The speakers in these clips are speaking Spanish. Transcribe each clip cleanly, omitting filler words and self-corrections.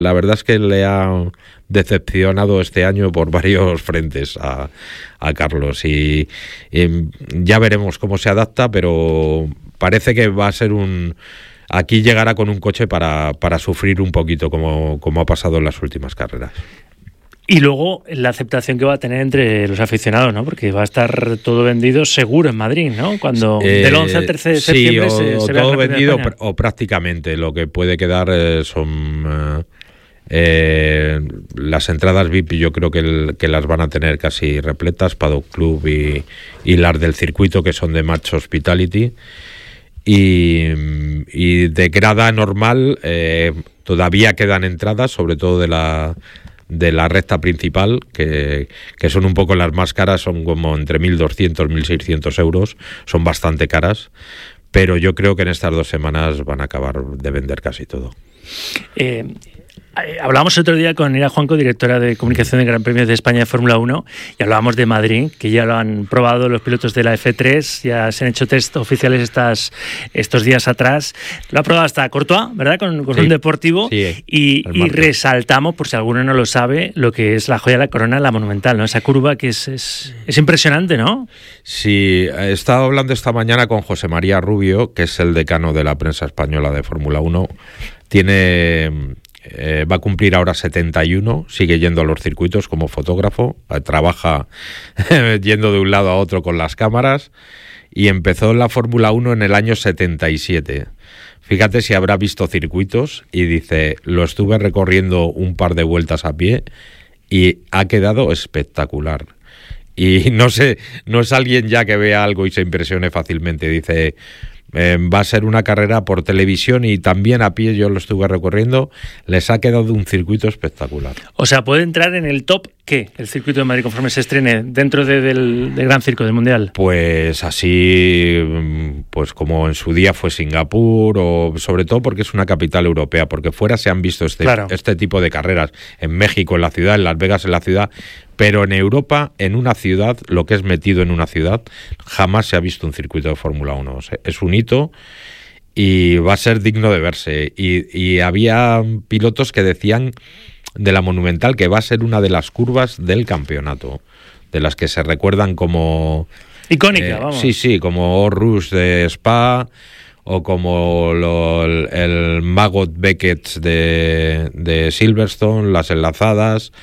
La verdad es que le ha decepcionado este año por varios frentes a Carlos y ya veremos cómo se adapta, pero parece que va a ser aquí llegará con un coche para sufrir un poquito como ha pasado en las últimas carreras. Y luego la aceptación que va a tener entre los aficionados, ¿no? Porque va a estar todo vendido seguro en Madrid, ¿no? Cuando del 11 al 13 de septiembre se vea todo vendido o prácticamente. Lo que puede quedar son las entradas VIP. Yo creo que las van a tener casi repletas, Paddock Club y las del circuito, que son de Match Hospitality. Y de grada normal todavía quedan entradas, sobre todo de la recta principal, que son un poco las más caras, son como entre 1.200 y 1.600 euros, son bastante caras, pero yo creo que en estas 2 semanas van a acabar de vender casi todo. Hablábamos otro día con Ira Juanco, directora de comunicación de Gran Premio de España de Fórmula 1, y hablábamos de Madrid, que ya lo han probado los pilotos de la F3, ya se han hecho test oficiales estos días atrás. Lo ha probado hasta Courtois, ¿verdad? Con un deportivo. Sí, y resaltamos, por si alguno no lo sabe, lo que es la joya de la corona, la Monumental, ¿no? Esa curva que es impresionante, ¿no? Sí, he estado hablando esta mañana con José María Rubio, que es el decano de la prensa española de Fórmula 1. Va a cumplir ahora 71, sigue yendo a los circuitos como fotógrafo, trabaja yendo de un lado a otro con las cámaras, y empezó en la Fórmula 1 en el año 77. Fíjate si habrá visto circuitos, y dice, lo estuve recorriendo un par de vueltas a pie y ha quedado espectacular. Y no es alguien ya que vea algo y se impresione fácilmente. Dice, va a ser una carrera por televisión y también a pie, yo lo estuve recorriendo, les ha quedado un circuito espectacular. O sea, ¿puede entrar en el top qué? El circuito de Madrid conforme se estrene dentro del Gran Circo del Mundial. Pues así, pues como en su día fue Singapur, o sobre todo porque es una capital europea, porque fuera se han visto este tipo de carreras, en México en la ciudad, en Las Vegas en la ciudad, pero en Europa, en una ciudad, lo que es metido en una ciudad, jamás se ha visto un circuito de Fórmula 1. O sea, es un hito y va a ser digno de verse. Y había pilotos que decían de la Monumental que va a ser una de las curvas del campeonato, de las que se recuerdan como... icónica, vamos. Sí, como Rush de Spa, o como el Maggot Beckett de Silverstone, las enlazadas...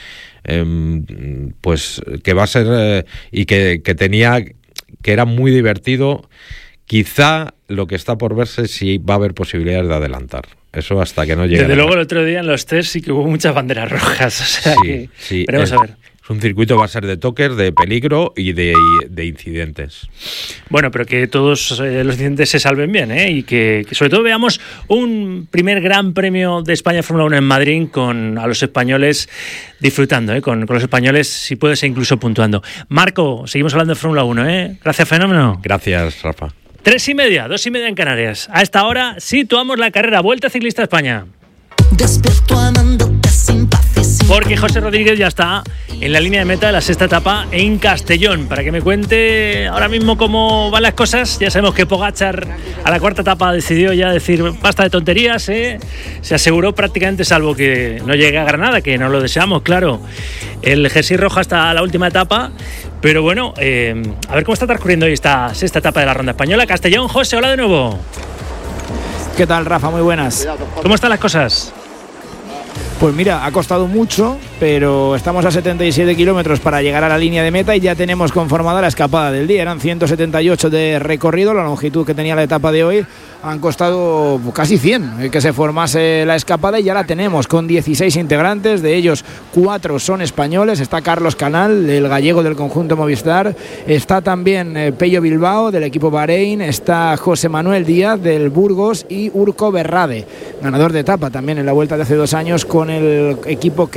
pues que va a ser y que era muy divertido. Quizá lo que está por verse si va a haber posibilidades de adelantar. Eso hasta que no llegue. Desde luego el otro día en los test sí que hubo muchas banderas rojas. O sea sí. Veremos a ver. Un circuito va a ser de toques, de peligro y de incidentes. Bueno, pero que todos los incidentes se salven bien, ¿eh? Y que sobre todo veamos un primer Gran Premio de España Fórmula 1 en Madrid a los españoles disfrutando, ¿eh? Con los españoles, si puede ser incluso puntuando. Marco, seguimos hablando de Fórmula 1, ¿eh? Gracias, Fenómeno. Gracias, Rafa. 3:30, 2:30 en Canarias. A esta hora situamos la carrera Vuelta Ciclista a España. Porque José Rodríguez ya está en la línea de meta de la sexta etapa en Castellón. Para que me cuente ahora mismo cómo van las cosas. Ya sabemos que Pogačar a la cuarta etapa decidió ya decir basta de tonterías, ¿eh? Se aseguró prácticamente, salvo que no llegue a Granada, que no lo deseamos, claro, el jersey rojo hasta la última etapa. Pero bueno, a ver cómo está transcurriendo hoy esta sexta etapa de la Ronda Española. Castellón, José, hola de nuevo. ¿Qué tal, Rafa? Muy buenas. ¿Cómo están las cosas? Pues mira, ha costado mucho, pero estamos a 77 kilómetros para llegar a la línea de meta y ya tenemos conformada la escapada del día. Eran 178 de recorrido, la longitud que tenía la etapa de hoy. Han costado casi 100 que se formase la escapada y ya la tenemos con 16 integrantes, de ellos 4 son españoles. Está Carlos Canal, el gallego del conjunto Movistar, está también Pello Bilbao del equipo Bahrein, está José Manuel Díaz del Burgos y Urko Berrade, ganador de etapa también en la Vuelta de hace 2 años con el equipo Kern Pharma.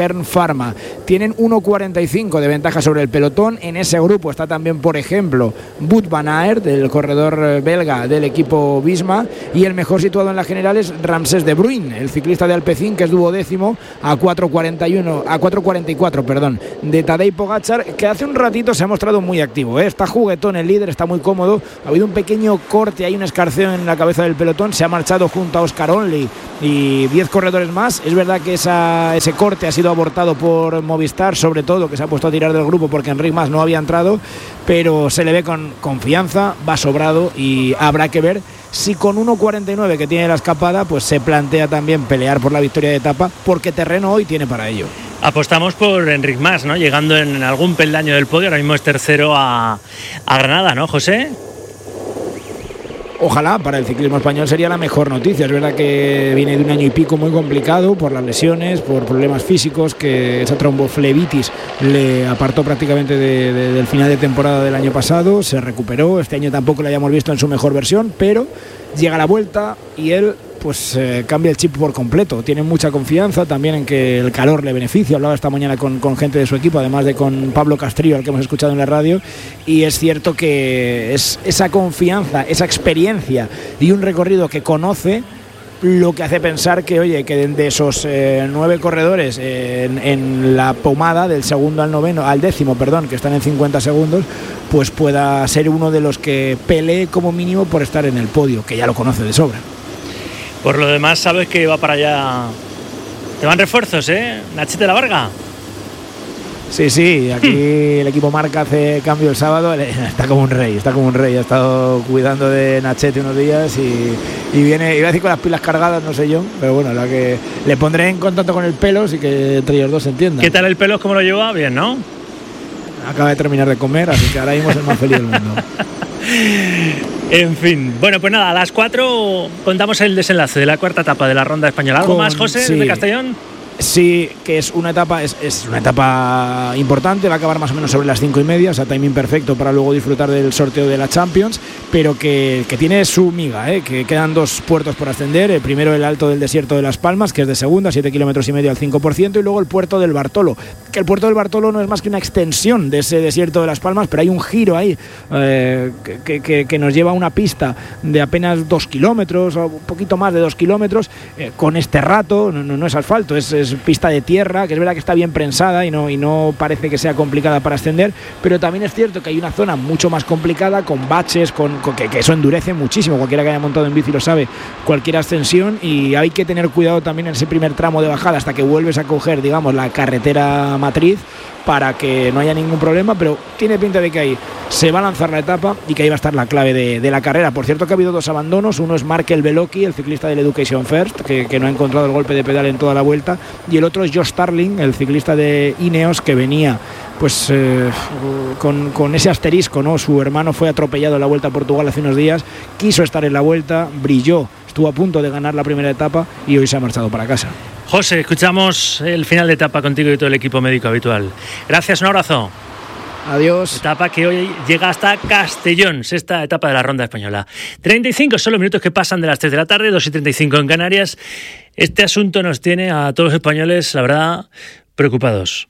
Pharma. Tienen 1.45 de ventaja sobre el pelotón. En ese grupo está también, por ejemplo, Wout van Aert, del corredor belga del equipo Visma, y el mejor situado en la general es Ramses de Bruyn, el ciclista de Alpecin, que es duodécimo a 4.44, perdón, de Tadej Pogačar, que hace un ratito se ha mostrado muy activo, ¿eh? Está juguetón el líder, está muy cómodo. Ha habido un pequeño corte, hay un escarceo en la cabeza del pelotón, se ha marchado junto a Oscar Onley y 10 corredores más. Es verdad que ese corte ha sido abortado por Movistar, sobre todo, que se ha puesto a tirar del grupo porque Enric Mas no había entrado, pero se le ve con confianza, va sobrado, y habrá que ver si con 1.49 que tiene la escapada, pues se plantea también pelear por la victoria de etapa, porque terreno hoy tiene para ello. Apostamos por Enric Mas, ¿no? Llegando en algún peldaño del podio, ahora mismo es tercero a Granada, ¿no, José? Ojalá, para el ciclismo español sería la mejor noticia. Es verdad que viene de un año y pico muy complicado por las lesiones, por problemas físicos, que esa tromboflebitis le apartó prácticamente del final de temporada del año pasado. Se recuperó, este año tampoco lo hayamos visto en su mejor versión, pero llega la vuelta y él pues cambia el chip por completo. Tiene mucha confianza también en que el calor le beneficia. Hablaba esta mañana con gente de su equipo, además de con Pablo Castrillo, al que hemos escuchado en la radio, y es cierto que es esa confianza, esa experiencia y un recorrido que conoce lo que hace pensar que, oye, que de esos 9 corredores en la pomada del segundo al décimo, que están en 50 segundos, pues pueda ser uno de los que pelee como mínimo por estar en el podio, que ya lo conoce de sobra. Por lo demás, sabes que va para allá. Te van refuerzos, ¿eh? Nachete La Varga. Sí, aquí el equipo Marca hace cambio el sábado. Está como un rey. Ha estado cuidando de Nachete unos días y viene, iba a decir con las pilas cargadas, no sé yo, pero bueno, la que le pondré en contacto con el Pelos y que entre ellos dos se entiendan. ¿Qué tal el Pelos? ¿Cómo lo lleva? Bien, ¿no? Acaba de terminar de comer, así que ahora mismo es el más feliz del mundo. En fin, bueno, pues nada, a las 4 contamos el desenlace de la cuarta etapa de la Ronda Española. ¿Algo más, José, desde Castellón? Sí, que es una etapa importante, va a acabar más o menos sobre las 5:30, o sea, timing perfecto para luego disfrutar del sorteo de la Champions, pero que tiene su miga, que quedan 2 puertos por ascender. El primero, el Alto del Desierto de Las Palmas, que es de segunda, 7,5 kilómetros al 5%, y luego el puerto del Bartolo, que el puerto del Bartolo no es más que una extensión de ese desierto de Las Palmas, pero hay un giro ahí que nos lleva a una pista de apenas 2 kilómetros, o un poquito más de 2 kilómetros, con este rato, no es asfalto, es pista de tierra, que es verdad que está bien prensada y no parece que sea complicada para ascender, pero también es cierto que hay una zona mucho más complicada, con baches, que eso endurece muchísimo, cualquiera que haya montado en bici lo sabe, cualquier ascensión, y hay que tener cuidado también en ese primer tramo de bajada hasta que vuelves a coger, digamos, la carretera matriz, para que no haya ningún problema, pero tiene pinta de que ahí se va a lanzar la etapa y que ahí va a estar la clave de la carrera. Por cierto, que ha habido 2 abandonos, uno es Markel Belocchi, el ciclista del Education First, que no ha encontrado el golpe de pedal en toda la vuelta, y el otro es Josh Starling, el ciclista de Ineos, que venía pues con ese asterisco, ¿no? Su hermano fue atropellado en la Vuelta a Portugal hace unos días, quiso estar en la Vuelta, brilló, estuvo a punto de ganar la primera etapa y hoy se ha marchado para casa. José, escuchamos el final de etapa contigo y todo el equipo médico habitual. Gracias, un abrazo. Adiós. Etapa que hoy llega hasta Castellón, sexta etapa de la Ronda Española. 35 son los minutos que pasan de las 3 de la tarde, 2:35 en Canarias. Este asunto nos tiene a todos los españoles, la verdad, preocupados.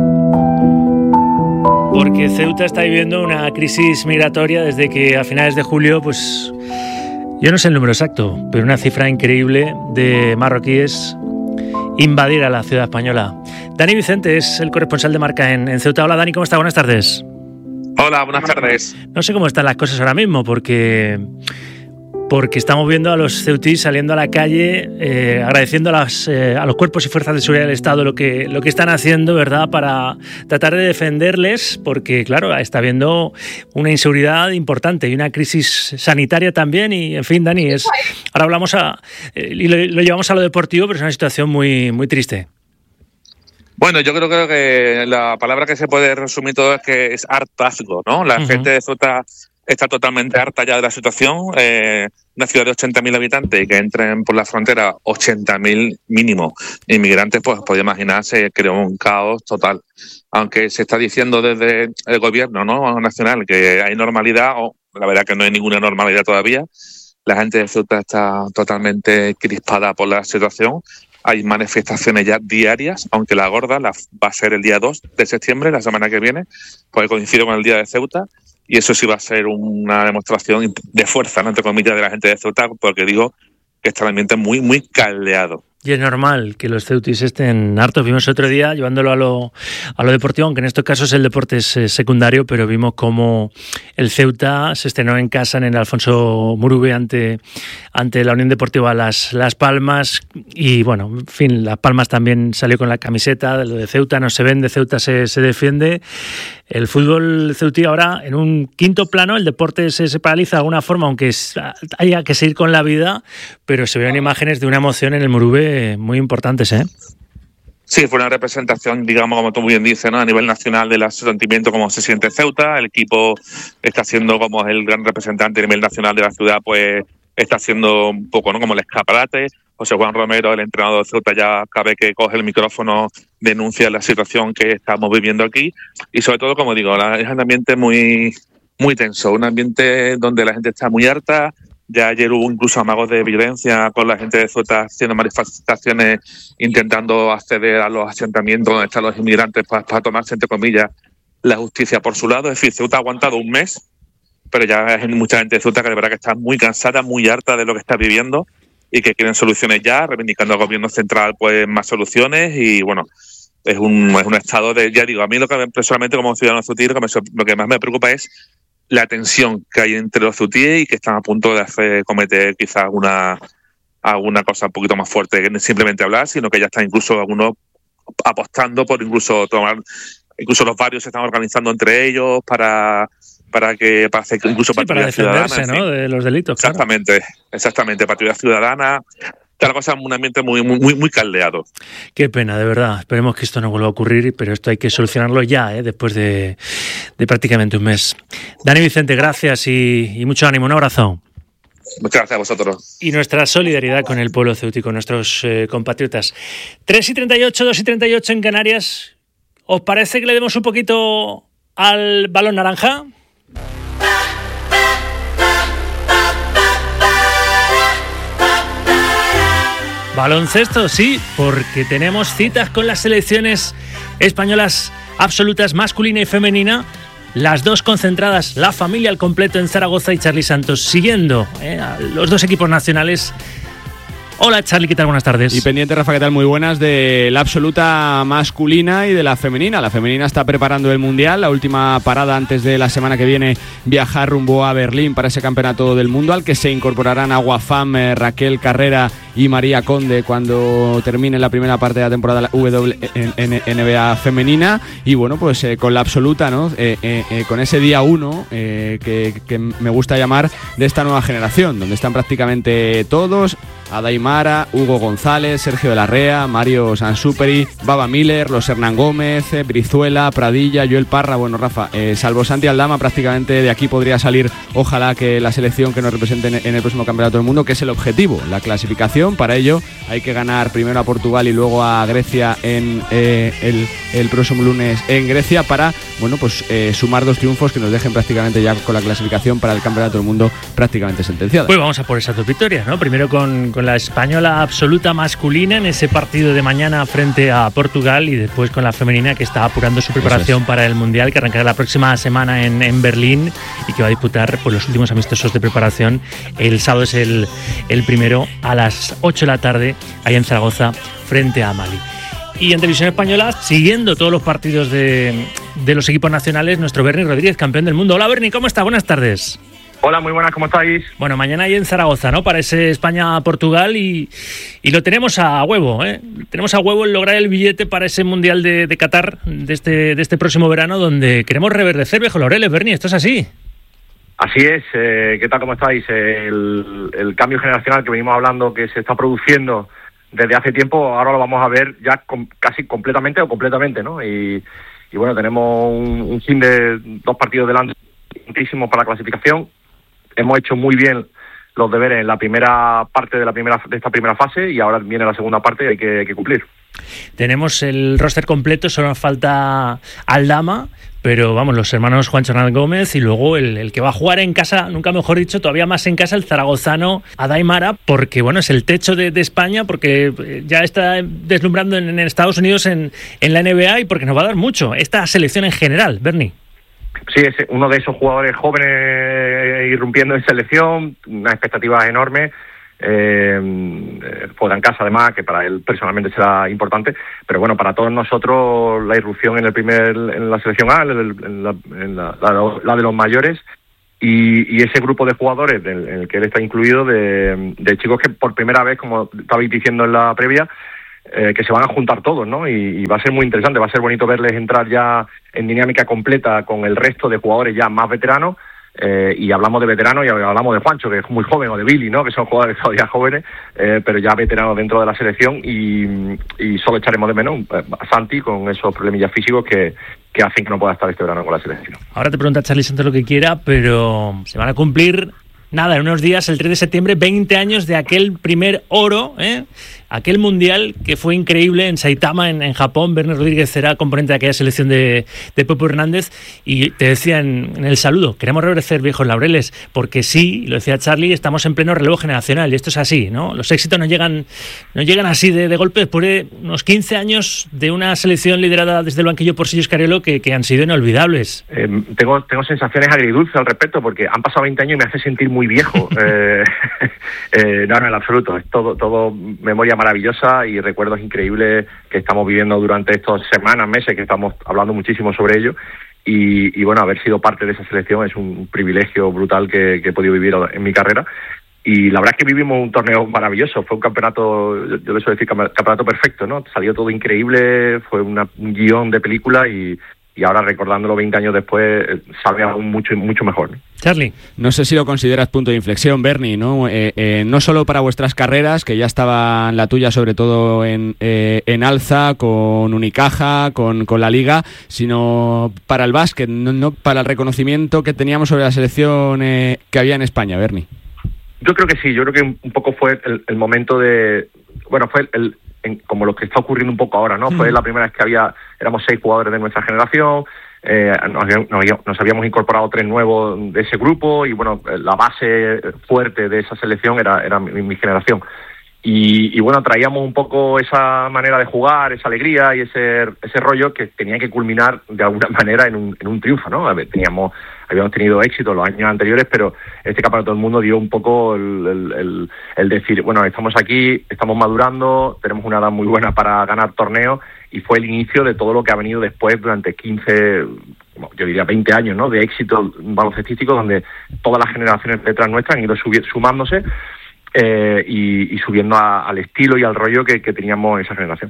Porque Ceuta está viviendo una crisis migratoria desde que a finales de julio, pues yo no sé el número exacto, pero una cifra increíble de marroquíes invadir a la ciudad española. Dani Vicente es el corresponsal de Marca en Ceuta. Hola Dani, ¿cómo está? Buenas tardes. Hola, buenas tardes. No sé cómo están las cosas ahora mismo, porque estamos viendo a los ceutís saliendo a la calle, agradeciendo a los cuerpos y fuerzas de seguridad del Estado lo que están haciendo, ¿verdad?, para tratar de defenderles, porque claro, está habiendo una inseguridad importante y una crisis sanitaria también, y en fin, Dani, ahora hablamos y lo llevamos a lo deportivo, pero es una situación muy, muy triste. Bueno, yo creo que la palabra que se puede resumir todo es que es hartazgo, ¿no? La gente de Ceuta está totalmente harta ya de la situación. Una ciudad de 80.000 habitantes y que entren por la frontera 80.000 mínimo inmigrantes, pues podía imaginarse, creó un caos total. Aunque se está diciendo desde el gobierno, ¿no?, nacional, que hay normalidad, la verdad que no hay ninguna normalidad todavía. La gente de Ceuta está totalmente crispada por la situación. hay manifestaciones ya diarias, aunque la gorda va a ser el día 2 de septiembre, la semana que viene, porque coincide con el día de Ceuta, y eso sí va a ser una demostración de fuerza, ¿no?, entre comillas, de la gente de Ceuta, porque digo que está el ambiente muy, muy caldeado. Y es normal que los ceutis estén hartos. Vimos otro día, llevándolo a lo deportivo, aunque en estos casos el deporte es secundario, pero vimos cómo el Ceuta se estrenó en casa en el Alfonso Murube ante la Unión Deportiva Las Palmas. Y bueno, en fin, Las Palmas también salió con la camiseta de lo de Ceuta. No se vende, Ceuta se defiende. El fútbol ceutí ahora en un quinto plano, el deporte se paraliza de alguna forma, aunque haya que seguir con la vida, pero se ven imágenes de una emoción en el Murube muy importantes, ¿eh? Sí, fue una representación, digamos, como tú bien dices, ¿no?, a nivel nacional del sentimiento como se siente Ceuta. El equipo está siendo como el gran representante a nivel nacional de la ciudad, pues está haciendo un poco, ¿no?, como el escaparate. José Juan Romero, el entrenador de Ceuta, ya cada vez que coge el micrófono denuncia la situación que estamos viviendo aquí. Y sobre todo, como digo, es un ambiente muy, muy tenso, un ambiente donde la gente está muy harta. Ya ayer hubo incluso amagos de violencia con la gente de Ceuta haciendo manifestaciones, intentando acceder a los asentamientos donde están los inmigrantes para tomarse, entre comillas, la justicia por su lado. Es decir, Ceuta ha aguantado un mes, pero ya hay mucha gente de Ceuta que de verdad que está muy cansada, muy harta de lo que está viviendo y que quieren soluciones ya, reivindicando al gobierno central pues más soluciones. Y bueno, es un estado de, ya digo, a mí lo que personalmente como ciudadano ceutí, lo que más me preocupa es la tensión que hay entre los ceutíes y que están a punto de cometer quizás alguna cosa un poquito más fuerte, que no es simplemente hablar, sino que ya están incluso algunos apostando por incluso los barrios se están organizando entre ellos para hacer incluso patrulla ciudadana, defenderse, ¿no?, de los delitos. Exactamente, patrulla ciudadana. Está la cosa en un ambiente muy, muy, muy caldeado. Qué pena, de verdad. Esperemos que esto no vuelva a ocurrir, pero esto hay que solucionarlo ya, después de prácticamente un mes. Dani Vicente, gracias y mucho ánimo. Un abrazo. Muchas gracias a vosotros. Y nuestra solidaridad con el pueblo ceutí, nuestros compatriotas. 3:38, 2:38 en Canarias. ¿Os parece que le demos un poquito al balón naranja? Baloncesto, sí, porque tenemos citas con las selecciones españolas absolutas, masculina y femenina, las dos concentradas, la familia al completo en Zaragoza y Charly Santos siguiendo a los dos equipos nacionales. Hola Charly, ¿qué tal? Buenas tardes. Y pendiente, Rafa, ¿qué tal? Muy buenas, de la absoluta masculina y de la femenina. La femenina está preparando el Mundial, la última parada antes de la semana que viene viajar rumbo a Berlín para ese campeonato del mundo al que se incorporarán Agua Fam, Raquel Carrera y María Conde cuando termine la primera parte de la temporada WNBA femenina. Y bueno, pues con la absoluta, ¿no? Con ese día 1 que me gusta llamar de esta nueva generación, donde están prácticamente todos: Adaimara, Hugo González, Sergio de la Rea, Mario Sansuperi, Baba Miller, los Hernán Gómez, Brizuela, Pradilla, Joel Parra. Bueno, Rafa, salvo Santi Aldama, prácticamente de aquí podría salir, ojalá, que la selección que nos represente en el próximo campeonato del mundo, que es el objetivo, la clasificación. Para ello hay que ganar primero a Portugal y luego a Grecia en el próximo lunes en Grecia para, bueno, pues sumar 2 triunfos que nos dejen prácticamente ya con la clasificación para el campeonato del mundo prácticamente sentenciada. Pues vamos a por esas 2 victorias, ¿no? Primero con la española absoluta masculina en ese partido de mañana frente a Portugal, y después con la femenina, que está apurando su preparación para el Mundial, que arrancará la próxima semana en Berlín y que va a disputar pues los últimos amistosos de preparación. El sábado es el primero a las 8 de la tarde ahí en Zaragoza frente a Mali. Y en televisión española, siguiendo todos los partidos de los equipos nacionales, nuestro Berni Rodríguez, campeón del mundo. Hola Berni, ¿cómo está? Buenas tardes. Hola, muy buenas, ¿cómo estáis? Bueno, mañana ahí en Zaragoza, ¿no? Para ese España-Portugal y lo tenemos a huevo, ¿eh? Tenemos a huevo el lograr el billete para ese Mundial de Qatar de este próximo verano, donde queremos reverdecer viejo laureles, Berni, ¿esto es así? Así es, ¿qué tal, cómo estáis? El cambio generacional que venimos hablando, que se está produciendo desde hace tiempo, ahora lo vamos a ver ya casi completamente, ¿no? Y bueno, tenemos un fin de 2 partidos delante, importantísimos para la clasificación. Hemos hecho muy bien los deberes en la primera parte de esta primera fase, y ahora viene la segunda parte y hay que cumplir. Tenemos el roster completo, solo nos falta Aldama, pero vamos, los hermanos Juancho Hernández Gómez y luego el que va a jugar en casa, nunca mejor dicho, todavía más en casa, el zaragozano Adaimara, porque bueno, es el techo de España, porque ya está deslumbrando en Estados Unidos en la NBA, y porque nos va a dar mucho esta selección en general, Berni. Sí, es uno de esos jugadores jóvenes irrumpiendo en selección, unas expectativas enormes. Fuera en casa, además, que para él personalmente será importante, pero bueno, para todos nosotros la irrupción en la selección A, la de los mayores, y ese grupo de jugadores en el que él está incluido, de chicos que por primera vez, como estabais diciendo en la previa, que se van a juntar todos, ¿no? Y va a ser muy interesante, va a ser bonito verles entrar ya en dinámica completa con el resto de jugadores ya más veteranos. Y hablamos de veteranos y hablamos de Juancho, que es muy joven, o de Billy, ¿no?, que son jugadores todavía jóvenes, pero ya veteranos dentro de la selección, y solo echaremos de menos a Santi con esos problemillas físicos que hacen que no pueda estar este verano con la selección. Ahora te pregunta Charly Santos lo que quiera, pero se van a cumplir, nada, en unos días, el 3 de septiembre, 20 años de aquel primer oro, aquel mundial que fue increíble en Saitama, en Japón. Berni Rodríguez era componente de aquella selección de Pepe Hernández, y te decía en el saludo, queremos reverdecer viejos laureles, porque sí, lo decía Charly, estamos en pleno relevo generacional, y esto es así, ¿no? Los éxitos no llegan así de golpe, después de unos 15 años de una selección liderada desde el banquillo por Sillo Scariolo que han sido inolvidables. Tengo sensaciones agridulces al respecto, porque han pasado 20 años y me hace sentir muy viejo. No, en absoluto, es todo memoria maravillosa y recuerdos increíbles que estamos viviendo durante estas semanas, meses, que estamos hablando muchísimo sobre ello, y bueno, haber sido parte de esa selección es un privilegio brutal que he podido vivir en mi carrera. Y la verdad es que vivimos un torneo maravilloso, fue un campeonato, yo le suelo decir campeonato perfecto, ¿no? Salió todo increíble, fue un guión de película, y ahora, recordándolo 20 años después, sabe aún mucho mejor, ¿no? Charly. No sé si lo consideras punto de inflexión, Berni, ¿no? No solo para vuestras carreras, que ya estaban la tuya sobre todo en alza, con Unicaja, con la Liga, sino para el básquet, no para el reconocimiento que teníamos sobre la selección que había en España, Berni. Yo creo que sí, yo creo que un poco fue el momento de... Bueno, fue como lo que está ocurriendo un poco ahora, ¿no? Fue la primera vez que éramos 6 jugadores de nuestra generación, nos habíamos incorporado 3 nuevos de ese grupo, y bueno, la base fuerte de esa selección era mi generación. Y bueno, traíamos un poco esa manera de jugar, esa alegría y ese rollo que tenía que culminar de alguna manera en un triunfo, ¿no? Habíamos tenido éxito los años anteriores, pero este campeonato del mundo dio un poco el decir, bueno, estamos aquí, estamos madurando, tenemos una edad muy buena para ganar torneos, y fue el inicio de todo lo que ha venido después durante 15, yo diría 20 años, ¿no?, de éxito baloncestístico, donde todas las generaciones detrás nuestras han ido sumándose, y subiendo al estilo y al rollo que teníamos en esa generación.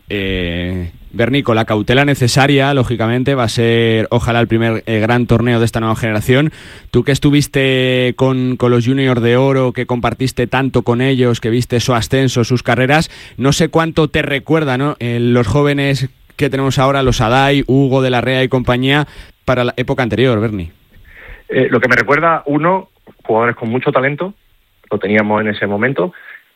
Berni, con la cautela necesaria, lógicamente, va a ser ojalá el primer gran torneo de esta nueva generación. Tú que estuviste con los Juniors de Oro, que compartiste tanto con ellos, que viste su ascenso, sus carreras, no sé cuánto te recuerda, ¿no?, los jóvenes que tenemos ahora, los Adai, Hugo de la Rea y compañía, para la época anterior, Berni. Lo que me recuerda, jugadores con mucho talento, lo teníamos en ese momento,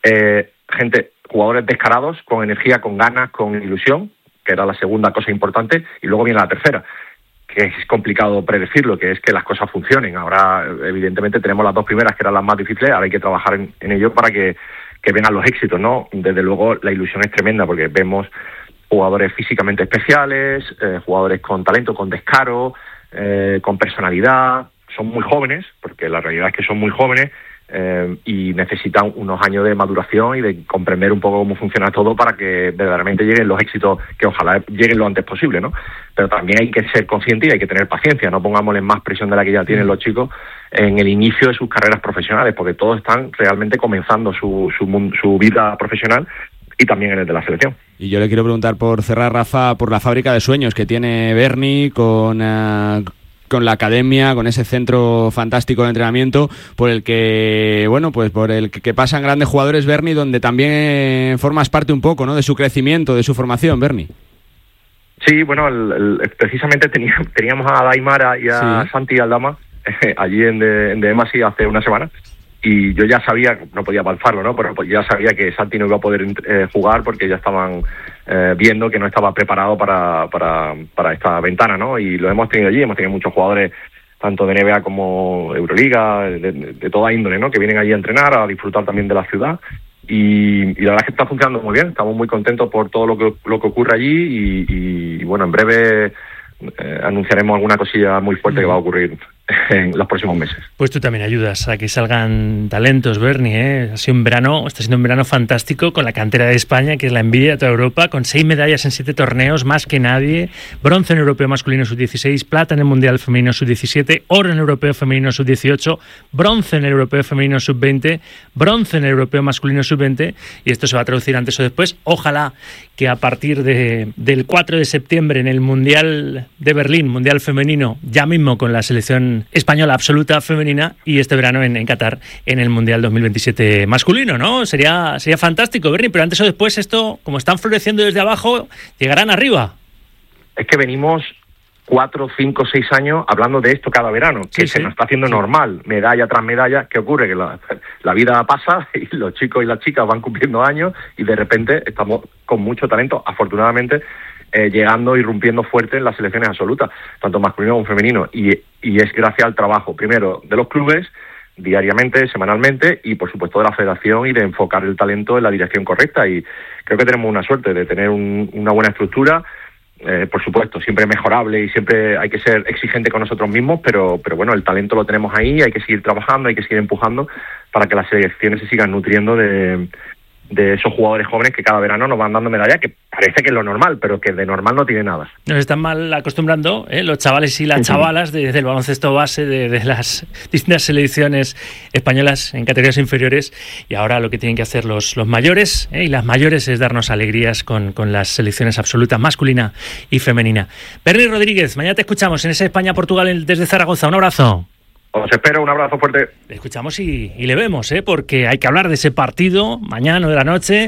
jugadores descarados, con energía, con ganas, con ilusión, que era la segunda cosa importante, y luego viene la tercera, que es complicado predecirlo, que es que las cosas funcionen. Ahora, evidentemente, tenemos las 2 primeras, que eran las más difíciles, ahora hay que trabajar en ello para que vengan los éxitos, ¿no? Desde luego, la ilusión es tremenda, porque vemos jugadores físicamente especiales, jugadores con talento, con descaro, con personalidad. Son muy jóvenes, porque la realidad es que son muy jóvenes, y necesitan unos años de maduración y de comprender un poco cómo funciona todo para que verdaderamente lleguen los éxitos, que ojalá lleguen lo antes posible, ¿no? Pero también hay que ser conscientes y hay que tener paciencia, no pongámosles más presión de la que ya tienen los chicos en el inicio de sus carreras profesionales, porque todos están realmente comenzando su vida profesional, y también en el de la selección. Y yo le quiero preguntar, por cerrar, Rafa, por la fábrica de sueños que tiene Berni con la academia, con ese centro fantástico de entrenamiento por el que, bueno, pues por el que pasan grandes jugadores, Berni, donde también formas parte un poco, ¿no?, de su crecimiento, de su formación, Berni. Sí, bueno, precisamente teníamos a Adaimara y a Santi Aldama allí en Demasi hace una semana, y yo ya sabía, no podía palparlo, ¿no? Pero pues ya sabía que Santi no iba a poder jugar porque ya estaban viendo que no estaba preparado para esta ventana, ¿no? Y lo hemos tenido allí, hemos tenido muchos jugadores tanto de NBA como Euroliga, de toda índole, ¿no? Que vienen allí a entrenar, a disfrutar también de la ciudad. Y la verdad es que está funcionando muy bien, estamos muy contentos por todo lo que ocurre allí y bueno, en breve anunciaremos alguna cosilla muy fuerte que va a ocurrir en los próximos meses. Pues tú también ayudas a que salgan talentos, Berni, ¿eh? Ha sido está siendo un verano fantástico con la cantera de España, que es la envidia de toda Europa, con 6 medallas en 7 torneos, más que nadie, bronce en el Europeo Masculino Sub-16, plata en el Mundial Femenino Sub-17, oro en el Europeo Femenino Sub-18, bronce en el Europeo Femenino Sub-20, bronce en el Europeo Masculino Sub-20, y esto se va a traducir antes o después. Ojalá que a partir del 4 de septiembre en el Mundial de Berlín, Mundial Femenino, ya mismo con la selección española absoluta femenina, y este verano en Qatar en el Mundial 2027 masculino, ¿no? Sería fantástico, Berni, pero antes o después esto, como están floreciendo desde abajo, llegarán arriba. Es que venimos 4, 5, 6 años hablando de esto cada verano, que se nos está haciendo normal, medalla tras medalla. ¿Qué ocurre? Que la vida pasa y los chicos y las chicas van cumpliendo años y de repente estamos con mucho talento, afortunadamente, llegando y rompiendo fuerte en las selecciones absolutas, tanto masculino como femenino, y es gracias al trabajo, primero, de los clubes, diariamente, semanalmente, y por supuesto de la federación, y de enfocar el talento en la dirección correcta, y creo que tenemos una suerte de tener una buena estructura, por supuesto, siempre mejorable y siempre hay que ser exigente con nosotros mismos, pero bueno, el talento lo tenemos ahí, hay que seguir trabajando, hay que seguir empujando para que las selecciones se sigan nutriendo de esos jugadores jóvenes que cada verano nos van dando medallas, que parece que es lo normal, pero que de normal no tiene nada. Nos están mal acostumbrando, los chavales y las chavalas del baloncesto base de las distintas selecciones españolas en categorías inferiores, y ahora lo que tienen que hacer los mayores y las mayores es darnos alegrías con las selecciones absolutas masculina y femenina. Berni Rodríguez, mañana te escuchamos en ese España-Portugal desde Zaragoza. Un abrazo. Os espero, un abrazo fuerte. Le escuchamos y le vemos, porque hay que hablar de ese partido mañana 9 de la noche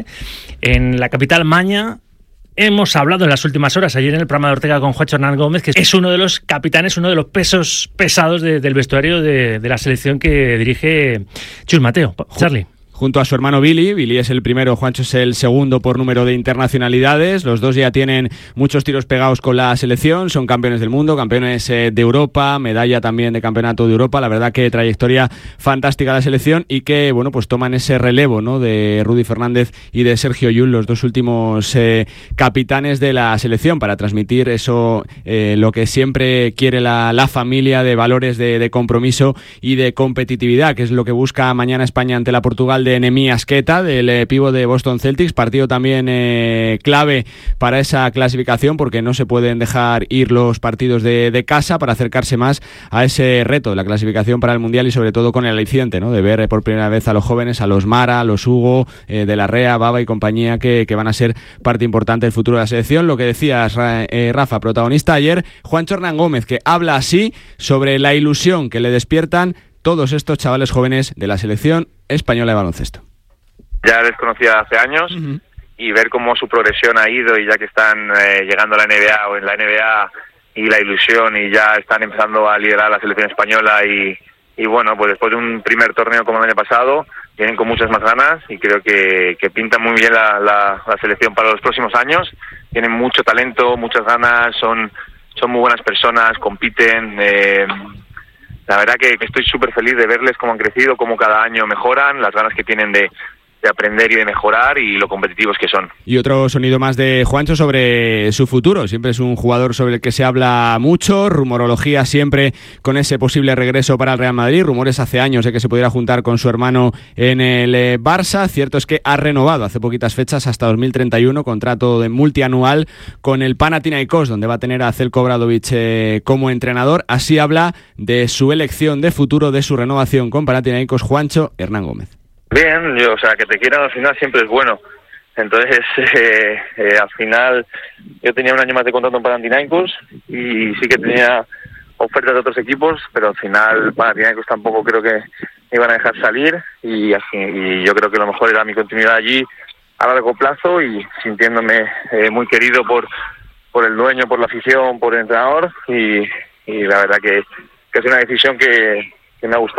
en la capital maña. Hemos hablado en las últimas horas, ayer en el programa de Ortega con Juancho Hernán Gómez, que es uno de los capitanes, uno de los pesos pesados del vestuario de la selección que dirige Chus Mateo. Charlie. Junto a su hermano Billy es el primero, Juancho es el segundo por número de internacionalidades, los dos ya tienen muchos tiros pegados con la selección, son campeones del mundo, campeones de Europa, medalla también de campeonato de Europa, la verdad que trayectoria fantástica la selección, y que bueno, pues toman ese relevo, ¿no?, de Rudy Fernández y de Sergio Llull, los dos últimos capitanes de la selección, para transmitir eso, lo que siempre quiere la familia, de valores de compromiso y de competitividad, que es lo que busca mañana España ante la Portugal de Nemías Queta, del pívot de Boston Celtics, partido también clave para esa clasificación, porque no se pueden dejar ir los partidos de casa para acercarse más a ese reto de la clasificación para el Mundial, y sobre todo con el aliciente, ¿no?, de ver por primera vez a los jóvenes, a los Mara, a los Hugo, de la Rea, Baba y compañía, que van a ser parte importante del futuro de la selección. Lo que decías, Rafa, protagonista ayer, Juancho Hernán Gómez, que habla así sobre la ilusión que le despiertan todos estos chavales jóvenes de la selección española de baloncesto. Ya les conocía hace años, y ver cómo su progresión ha ido, y ya que están llegando a la NBA o en la NBA, y la ilusión, y ya están empezando a liderar la selección española, y bueno, pues después de un primer torneo como el año pasado, vienen con muchas más ganas, y creo que pintan muy bien la selección para los próximos años. Tienen mucho talento, muchas ganas, son muy buenas personas, compiten. La verdad que estoy súper feliz de verles cómo han crecido, cómo cada año mejoran, las ganas que tienen de aprender y de mejorar, y lo competitivos que son. Y otro sonido más de Juancho sobre su futuro. Siempre es un jugador sobre el que se habla mucho, rumorología siempre con ese posible regreso para el Real Madrid, rumores hace años de que se pudiera juntar con su hermano en el Barça. Cierto es que ha renovado hace poquitas fechas hasta 2031, contrato de multianual con el Panathinaikos, donde va a tener a Zeljko Obradović como entrenador. Así habla de su elección de futuro, de su renovación con Panathinaikos, Juancho Hernán Gómez. Bien, que te quieran al final siempre es bueno. Entonces, al final, yo tenía un año más de contrato en Panathinaikos, y sí que tenía ofertas de otros equipos, pero al final Panathinaikos tampoco creo que me iban a dejar salir, y yo creo que lo mejor era mi continuidad allí a largo plazo, y sintiéndome muy querido por el dueño, por la afición, por el entrenador, y la verdad que es una decisión que me ha gustado.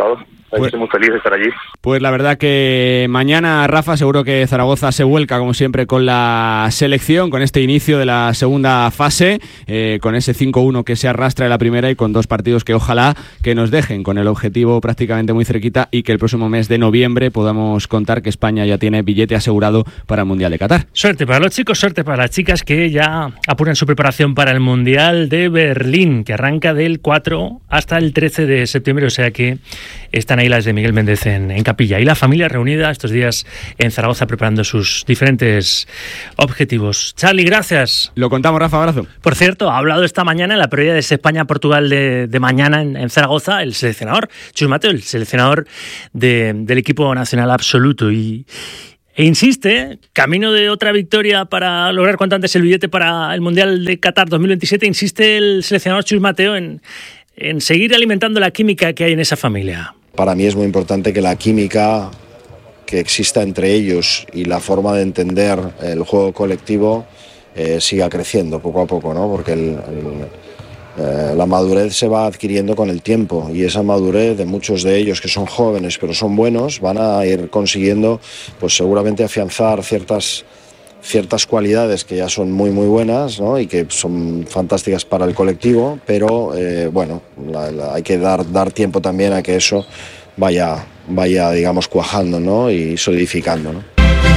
Estoy muy feliz de estar allí. Pues la verdad que mañana, Rafa, seguro que Zaragoza se vuelca, como siempre, con la selección, con este inicio de la segunda fase, con ese 5-1 que se arrastra en la primera y con 2 partidos que ojalá que nos dejen con el objetivo prácticamente muy cerquita y que el próximo mes de noviembre podamos contar que España ya tiene billete asegurado para el Mundial de Qatar. Suerte para los chicos, suerte para las chicas que ya apuran su preparación para el Mundial de Berlín, que arranca del 4 hasta el 13 de septiembre, o sea que están ahí las de Miguel Méndez en Capilla. Y la familia reunida estos días en Zaragoza preparando sus diferentes objetivos. Charly, gracias. Lo contamos, Rafa, abrazo. Por cierto, ha hablado esta mañana en la previa de ese España-Portugal de mañana en Zaragoza el seleccionador, Chus Mateo, el seleccionador del equipo nacional absoluto. E insiste, camino de otra victoria para lograr cuanto antes el billete para el Mundial de Qatar 2027, insiste el seleccionador Chus Mateo en seguir alimentando la química que hay en esa familia. Para mí es muy importante que la química que exista entre ellos y la forma de entender el juego colectivo siga creciendo poco a poco, ¿no? Porque la madurez se va adquiriendo con el tiempo y esa madurez de muchos de ellos que son jóvenes pero son buenos van a ir consiguiendo pues seguramente afianzar ciertas cualidades que ya son muy muy buenas, ¿no? Y que son fantásticas para el colectivo, pero hay que dar tiempo también a que eso vaya digamos cuajando, ¿no? Y solidificando, ¿no?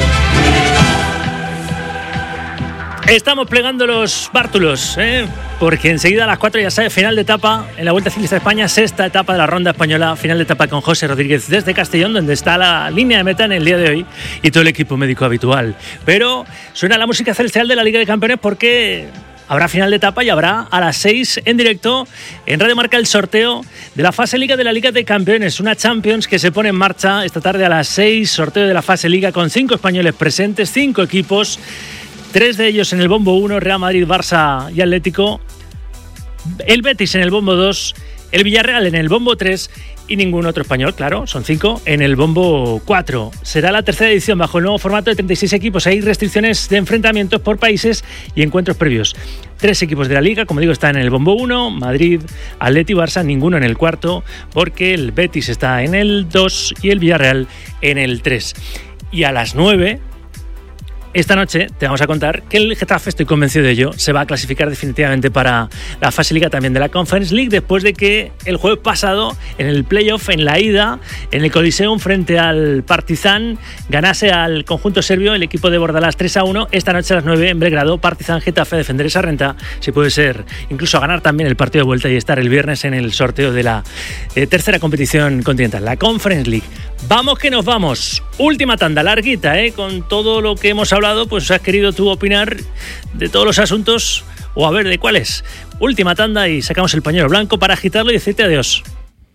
Estamos plegando los bártulos, porque enseguida a las 4 ya sabe, final de etapa en la Vuelta Ciclista de España, sexta etapa de la Ronda Española, final de etapa con José Rodríguez desde Castellón, donde está la línea de meta en el día de hoy y todo el equipo médico habitual. Pero suena la música celestial de la Liga de Campeones porque habrá final de etapa y habrá a las 6 en directo en Radio Marca el sorteo de la fase Liga de la Liga de Campeones, una Champions que se pone en marcha esta tarde a las 6, sorteo de la fase Liga con 5 españoles presentes, 5 equipos. 3 de ellos en el bombo 1, Real Madrid, Barça y Atlético, el Betis en el bombo 2, el Villarreal en el bombo 3 y ningún otro español, claro, son 5 en el bombo 4. Será la tercera edición bajo el nuevo formato de 36 equipos. Hay restricciones de enfrentamientos por países y encuentros previos. 3 equipos de la Liga, como digo, están en el bombo 1, Madrid, Atleti y Barça, ninguno en el cuarto, porque el Betis está en el 2 y el Villarreal en el 3. Y a las 9... esta noche te vamos a contar que el Getafe, estoy convencido de ello, se va a clasificar definitivamente para la fase Liga también de la Conference League después de que el jueves pasado en el playoff, en la ida, en el Coliseum frente al Partizan, ganase al conjunto serbio el equipo de Bordalás 3-1. Esta noche a las 9 en Belgrado, Partizan Getafe a defender esa renta, si puede ser incluso a ganar también el partido de vuelta y estar el viernes en el sorteo de la tercera competición continental, la Conference League. Vamos que nos vamos. Última tanda, larguita, con todo lo que hemos hablado, pues has querido tú opinar de todos los asuntos, o a ver de cuáles. Última tanda y sacamos el pañuelo blanco para agitarlo y decirte adiós.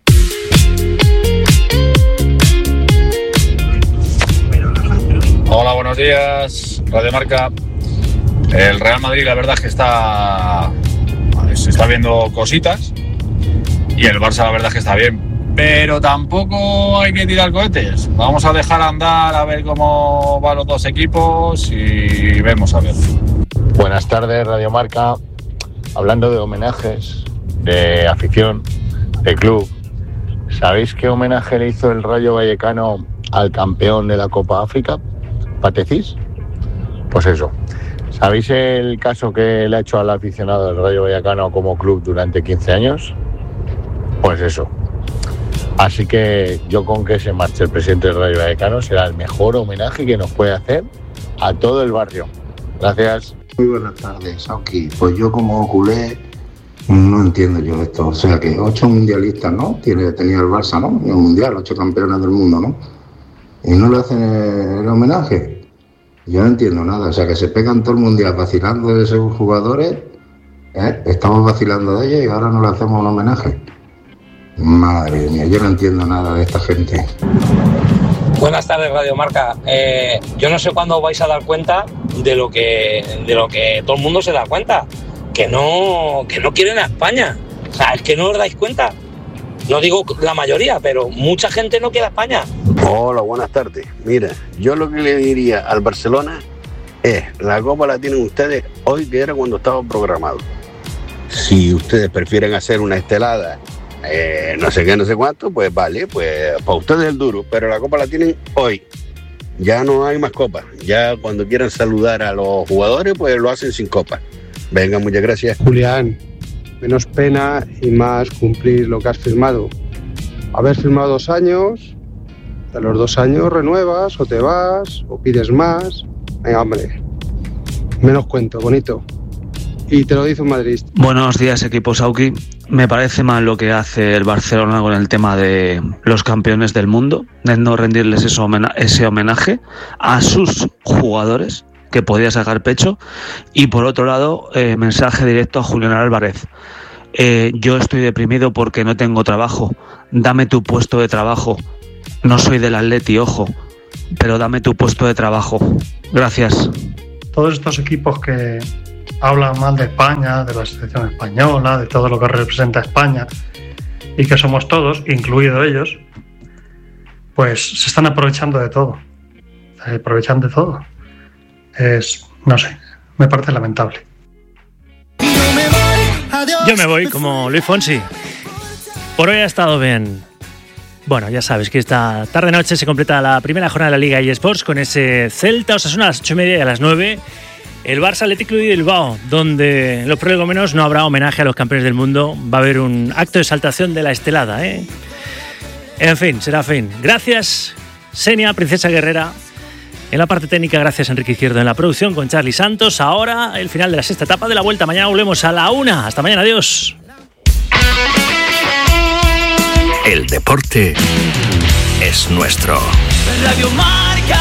Hola, buenos días, Radio Marca. El Real Madrid, la verdad es que se está viendo cositas, y el Barça, la verdad es que está bien. Pero tampoco hay que tirar cohetes. Vamos a dejar andar a ver cómo van los dos equipos y vemos a ver. Buenas tardes, Radio Marca. Hablando de homenajes, de afición, de club, ¿sabéis qué homenaje le hizo el Rayo Vallecano al campeón de la Copa África? ¿Patecís? Pues eso. ¿Sabéis el caso que le ha hecho al aficionado del Rayo Vallecano como club durante 15 años? Pues eso. Así que yo con que se marche el presidente del Rayo Vallecano será el mejor homenaje que nos puede hacer a todo el barrio. Gracias. Muy buenas tardes, Sauki. Pues yo como culé no entiendo yo esto. O sea que 8 mundialistas, ¿no? Tenía el Barça, ¿no? En el mundial, 8 campeones del mundo, ¿no? Y no le hacen el homenaje. Yo no entiendo nada. O sea que se pegan todo el mundial vacilando de esos jugadores. Estamos vacilando de ellos y ahora no le hacemos un homenaje. Madre mía, yo no entiendo nada de esta gente. Buenas tardes, Radio Marca. Yo no sé cuándo os vais a dar cuenta de lo que todo el mundo se da cuenta, que no quieren a España. O sea, es que no os dais cuenta. No digo la mayoría, pero mucha gente no quiere a España. Hola, buenas tardes. Mira, yo lo que le diría al Barcelona es, la Copa la tienen ustedes hoy, que era cuando estaba programado. Si ustedes prefieren hacer una estelada no sé qué, no sé cuánto, pues vale, pues para ustedes el duro, pero la copa la tienen hoy. Ya no hay más copas. Ya cuando quieran saludar a los jugadores, pues lo hacen sin copa. Venga, muchas gracias. Julián, menos pena y más cumplir lo que has firmado. Haber firmado 2 años, a los 2 años renuevas o te vas o pides más. Venga, hombre, menos cuento, bonito. Y te lo dice un madridista. Buenos días, equipo Sauki. Me parece mal lo que hace el Barcelona con el tema de los campeones del mundo, de no rendirles ese homenaje a sus jugadores, que podía sacar pecho. Y por otro lado, mensaje directo a Julián Álvarez. Yo estoy deprimido porque no tengo trabajo. Dame tu puesto de trabajo. No soy del Atleti, ojo, pero dame tu puesto de trabajo. Gracias. Todos estos equipos que hablan mal de España, de la selección española, de todo lo que representa España y que somos todos, incluidos ellos, pues se están aprovechando de todo. Aprovechan de todo. No sé, me parece lamentable. Yo me voy como Luis Fonsi. Por hoy ha estado bien. Bueno, ya sabes que esta tarde-noche se completa la primera jornada de la Liga eSports con ese Celta Osasuna a las 8:30 y a las 9. El Barça Athletic Club de Bilbao, donde en los prolegómenos no habrá homenaje a los campeones del mundo. Va a haber un acto de exaltación de la estelada, ¿eh? En fin, será fin. Gracias, Senia, Princesa Guerrera. En la parte técnica, gracias Enrique Izquierdo. En la producción con Charlie Santos. Ahora el final de la sexta etapa de la Vuelta. Mañana volvemos a la 1. Hasta mañana, adiós. El deporte es nuestro. Radio Marca.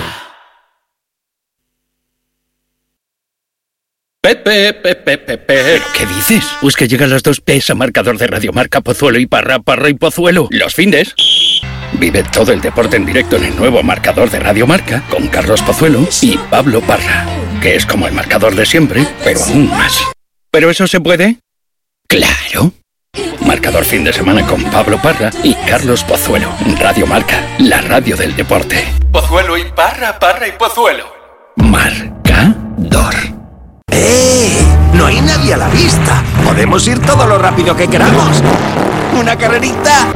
Pepe. ¿Pero qué dices? Pues que llegan las 2 P's a marcador de Radio Marca, Pozuelo y Parra y Pozuelo. Los findes. Vive todo el deporte en directo en el nuevo marcador de Radio Marca con Carlos Pozuelo y Pablo Parra, que es como el marcador de siempre, pero aún más. ¿Pero eso se puede? ¡Claro! Marcador fin de semana con Pablo Parra y Carlos Pozuelo. Radio Marca, la radio del deporte. Pozuelo y Parra y Pozuelo. Marcador. No hay nadie a la vista. Podemos ir todo lo rápido que queramos. ¿Una carrerita?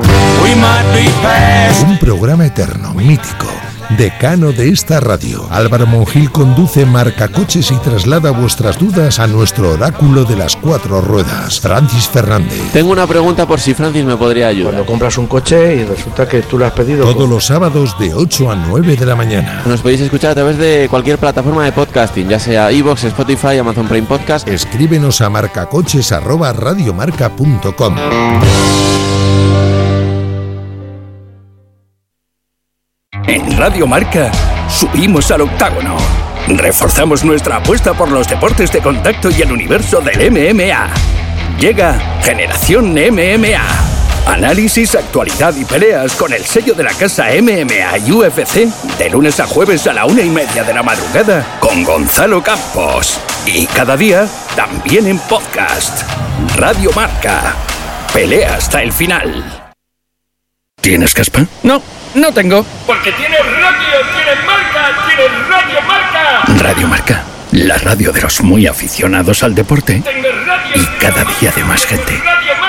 Un programa eterno, mítico, decano de esta radio. Álvaro Monjil conduce Marcacoches y traslada vuestras dudas a nuestro oráculo de las 4 ruedas, Francis Fernández. Tengo una pregunta por si Francis me podría ayudar. Cuando compras un coche y resulta que tú lo has pedido... Todos los sábados de 8 a 9 de la mañana. Nos podéis escuchar a través de cualquier plataforma de podcasting, ya sea iVoox, Spotify, Amazon Prime Podcast. Escríbenos a marcacoches@radiomarca.com. En Radio Marca subimos al octágono. Reforzamos nuestra apuesta por los deportes de contacto y el universo del MMA. Llega Generación MMA. Análisis, actualidad y peleas con el sello de la casa MMA y UFC de lunes a jueves a la 1:30 de la madrugada con Gonzalo Campos. Y cada día también en podcast. Radio Marca. Pelea hasta el final. ¿Tienes caspa? No tengo. Porque tienes radio, tienes marca, tienes Radio Marca. Radio Marca, la radio de los muy aficionados al deporte. Tengo radio, y cada día de más gente. Radio Marca.